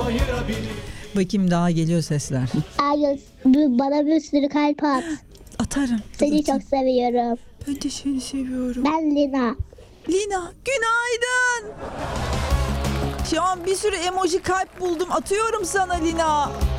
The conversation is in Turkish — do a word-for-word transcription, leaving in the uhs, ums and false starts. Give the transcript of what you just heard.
Bakayım daha geliyor sesler. Ay, bana bir sürü kalp at. Atarım. Seni Dur, çok seviyorum. Ben de seni seviyorum. Ben Lina. Lina günaydın. Şu an bir sürü emoji kalp buldum. Atıyorum sana Lina.